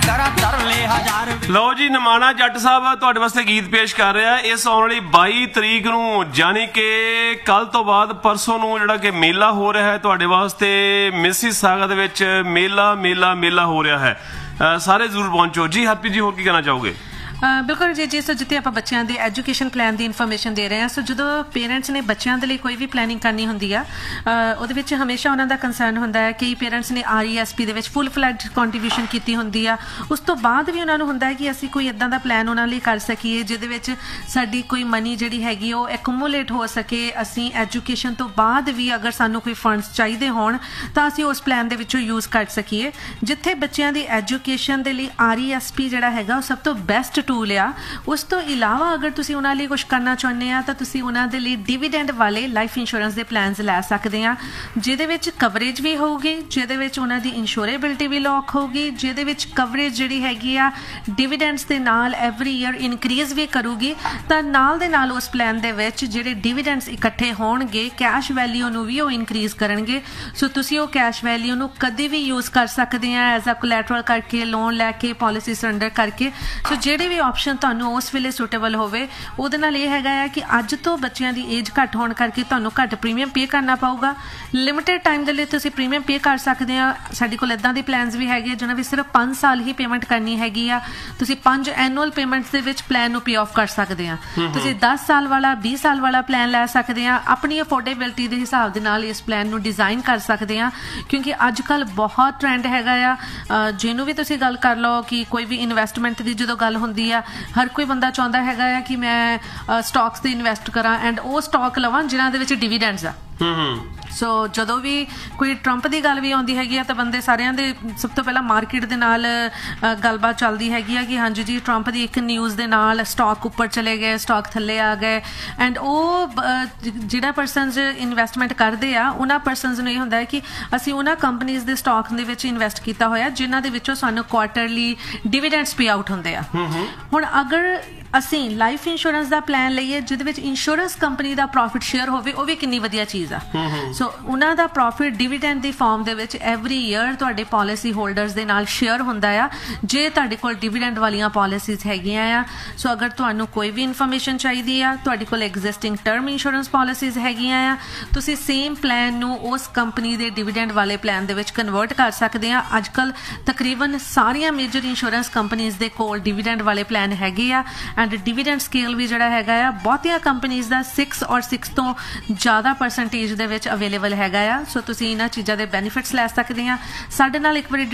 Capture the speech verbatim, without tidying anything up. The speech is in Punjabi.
करा तरले हजार। लो जी निमाना जट साहब तुहाडे वास्ते गीत पेश कर रहा है। इस आने वाली बाई तरीक नूं यानी कि कल तो बाद परसों नूं जिहड़ा कि मेला हो रहा है तुहाडे वास्ते मिसिसागा दे विच मेला मेला मेला हो रहा है। आ, सारे जरूर पहुंचो जी। हैप्पी जी, होर की कहना चाहोगे? बिल्कुल जी जी। सो जिते आप बच्चों के एजुकेशन प्लान की इन्फॉर्मेशन दे रहे हैं, सो जो पेरेंट्स ने बच्चों के लिए कोई भी प्लानिंग करनी होंगी है वो हमेशा उन्होंने कंसर्न होंगे है कि पेरेंट्स ने आर ई एस पी के फुल फ्लैज कॉन्ट्रीब्यूशन की होंगी है। उस तो बाद भी उन्होंने होंगे है कि असी कोई इदा का प्लान उन्होंने कर सकीए जिद साड़ी कोई मनी जी हैगी वो एकूमुलेट हो सके। असी एजुकेशन तो बाद भी अगर सानू कोई फंड्स चाहिए होण तो असी उस प्लान के विचों यूज़ कर सकीए। जिथे बच्चों की एजुकेशन के लिए आर ई एस पी जिहड़ा हैगा सब तो बेस्ट टूल आ। उस तो इलावा अगर तुसी उन्हां लई कुछ करना चाहुंदे आ तां तुसी उन्हां दे लई डिविडेंड वाले लाइफ इंश्योरेंस दे प्लान्स लै सकदे आ, जिहदे विच कवरेज भी होगी, जिहदे विच उन्हां दी इंश्योरेबिलिटी भी लॉक होगी, जिहदे विच कवरेज जिहड़ी हैगी आ डिविडेंड्स दे नाल एवरी ईयर इनक्रीज भी करूगी। तां नाल दे नाल उस प्लान दे विच जिहड़े डिविडेंड्स इकट्ठे होणगे कैश वैल्यू नूं भी वो इनक्रीज करनगे। सो तुसी वो कैश वैल्यू नूं कदी भी यूज़ कर सकदे आ एज अ कोलैटरल करके, लोन लैके, पॉलिसी सरैंडर करके। सो जिहड़े भी ऑप्शन ਤੁਹਾਨੂੰ उस ਵੇਲੇ सूटेबल ਹੋਵੇ ਉਹਦੇ ਨਾਲ ਇਹ ਹੈਗਾ ਆ ਕਿ ਅੱਜ ਤੋਂ ਬੱਚਿਆਂ ਦੀ ਏਜ ਘੱਟ ਹੋਣ ਕਰਕੇ ਤੁਹਾਨੂੰ ਘੱਟ ਪ੍ਰੀਮੀਅਮ ਪੇ ਕਰਨਾ ਪਊਗਾ। ਲਿਮਿਟਿਡ ਟਾਈਮ ਦੇ ਲਈ ਤੁਸੀਂ ਪ੍ਰੀਮੀਅਮ ਪੇ ਕਰ ਸਕਦੇ ਆ। ਸਾਡੇ ਕੋਲ ਇਦਾਂ ਦੇ ਪਲਾਨਸ ਵੀ ਹੈਗੇ ਜਿਹਨਾਂ ਵਿੱਚ ਸਿਰਫ ਪੰਜ ਸਾਲ ਹੀ ਪੇਮੈਂਟ ਕਰਨੀ ਹੈਗੀ ਆ। ਤੁਸੀਂ ਪੰਜ ਐਨੂਅਲ ਪੇਮੈਂਟਸ ਦੇ ਵਿੱਚ ਪਲਾਨ ਨੂੰ ਪੇ ਆਫ ਕਰ ਸਕਦੇ ਆ। ਤੁਸੀਂ ਦਸ ਸਾਲ ਵਾਲਾ, ਵੀਹ ਸਾਲ ਵਾਲਾ ਪਲਾਨ ਲੈ ਸਕਦੇ ਆ। ਆਪਣੀ ਅਫੋਰਡੇਬਿਲਟੀ ਦੇ ਹਿਸਾਬ ਦੇ ਨਾਲ ਇਸ ਪਲਾਨ ਨੂੰ ਡਿਜ਼ਾਈਨ ਕਰ ਸਕਦੇ ਆ, ਕਿਉਂਕਿ ਅੱਜ ਕੱਲ੍ਹ ਬਹੁਤ ਟ੍ਰੈਂਡ ਹੈਗਾ ਆ। ਜਿਹਨੂੰ ਵੀ ਤੁਸੀਂ ਗੱਲ ਕਰ ਲਓ ਕਿ ਕੋਈ ਵੀ ਇਨਵੈਸਟਮੈਂਟ ਦੀ ਜਦੋਂ ਗੱਲ ਹੁੰਦੀ ਆ, हर कोई बंदा चाहता है कि मैं स्टॉक्स से इन्वेस्ट करा एंड वो स्टॉक लवां जिन्हां दे विच डिविडेंड्स आ। सो ਜਦੋਂ ਵੀ ਕੋਈ ਟਰੰਪ ਦੀ ਗੱਲ ਵੀ ਆਉਂਦੀ ਹੈਗੀ ਆ ਤਾਂ ਬੰਦੇ ਸਾਰਿਆਂ ਦੇ ਸਭ ਤੋਂ ਪਹਿਲਾਂ ਮਾਰਕੀਟ ਦੇ ਨਾਲ ਗੱਲਬਾਤ ਚੱਲਦੀ ਹੈਗੀ ਆ ਕਿ ਹਾਂਜੀ ਜੀ ਟਰੰਪ ਦੀ ਇੱਕ ਨਿਊਜ਼ ਦੇ ਨਾਲ ਸਟਾਕ ਉੱਪਰ ਚਲੇ ਗਏ, ਸਟਾਕ ਥੱਲੇ ਆ ਗਏ। ਐਂਡ ਉਹ ਜਿਹੜਾ ਪਰਸਨਸ ਇਨਵੈਸਟਮੈਂਟ ਕਰਦੇ ਆ ਉਹਨਾਂ ਪਰਸਨਸ ਨੂੰ ਇਹ ਹੁੰਦਾ ਹੈ ਕਿ ਅਸੀਂ ਉਹਨਾਂ ਕੰਪਨੀਜ਼ ਦੇ ਸਟਾਕ ਦੇ ਵਿੱਚ ਇਨਵੈਸਟ ਕੀਤਾ ਹੋਇਆ ਜਿਨ੍ਹਾਂ ਦੇ ਵਿੱਚੋਂ ਸਾਨੂੰ ਕੁਆਰਟਰਲੀ ਡਿਵੀਡੈਂਡਸ ਪੇ ਆਊਟ ਹੁੰਦੇ ਆ। ਹੁਣ ਅਗਰ ਅਸੀਂ ਲਾਈਫ ਇੰਸ਼ੋਰੈਂਸ ਦਾ ਪਲਾਨ ਲਈਏ ਜਿਹਦੇ ਵਿੱਚ ਇੰਸ਼ੋਰੈਂਸ ਕੰਪਨੀ ਦਾ ਪ੍ਰੋਫਿਟ ਸ਼ੇਅਰ ਹੋਵੇ, ਉਹ ਵੀ ਕਿੰਨੀ ਵਧੀਆ ਚੀਜ਼ ਆ। ਸੋ ਉਹਨਾਂ ਦਾ ਪ੍ਰੋਫਿਟ ਡਿਵੀਡੈਂਡ ਦੀ ਫਾਰਮ ਦੇ ਵਿੱਚ ਐਵਰੀ ਈਅਰ ਤੁਹਾਡੇ ਪਾਲਿਸੀ ਹੋਲਡਰਸ ਦੇ ਨਾਲ ਸ਼ੇਅਰ ਹੁੰਦਾ ਆ ਜੇ ਤੁਹਾਡੇ ਕੋਲ ਡਿਵੀਡੈਂਡ ਵਾਲੀਆਂ ਪਾਲਿਸੀਜ਼ ਹੈਗੀਆਂ ਆ। ਸੋ ਅਗਰ ਤੁਹਾਨੂੰ ਕੋਈ ਵੀ ਇਨਫੋਰਮੇਸ਼ਨ ਚਾਹੀਦੀ ਆ, ਤੁਹਾਡੇ ਕੋਲ ਐਗਜ਼ਿਸਟਿੰਗ ਟਰਮ ਇੰਸ਼ੋਰੈਂਸ ਪਾਲਿਸੀਜ਼ ਹੈਗੀਆਂ ਆ, ਤੁਸੀਂ ਸੇਮ ਪਲਾਨ ਨੂੰ ਉਸ ਕੰਪਨੀ ਦੇ ਡਿਵੀਡੈਂਡ ਵਾਲੇ ਪਲਾਨ ਦੇ ਵਿੱਚ ਕਨਵਰਟ ਕਰ ਸਕਦੇ ਆ। ਅੱਜ ਕੱਲ੍ਹ ਤਕਰੀਬਨ ਸਾਰੀਆਂ ਮੇਜਰ ਇੰਸ਼ੋਰੈਂਸ ਕੰਪਨੀਜ਼ ਦੇ ਕੋਲ ਡਿਵੀਡੈਂਡ ਵਾਲੇ ਪਲਾਨ ਹੈਗੇ ਆ। ਐਂਡ ਡਿਵੀਡੈਂਡ ਸਕੇਲ ਵੀ ਜਿਹੜਾ ਹੈਗਾ ਆ ਬਹੁਤੀਆਂ ਕੰਪਨੀਜ਼ ਦਾ ਸਿਕਸ ਔਰ ਸਿਕਸ ਤੋਂ ਜ਼ਿਆਦਾ ਪਰਸੈਂਟੇਜ ਦੇ ਵਿੱਚ ਅਵੇਲੇਬਲ ਹੈਗਾ ਆ। ਸੋ ਤੁਸੀਂ ਇਹਨਾਂ ਚੀਜ਼ਾਂ ਦੇ ਬੈਨੀਫਿਟਸ ਲੈ ਸਕਦੇ ਆ। ਸਾਡੇ ਨਾਲ ਇੱਕ ਵਾਰੀ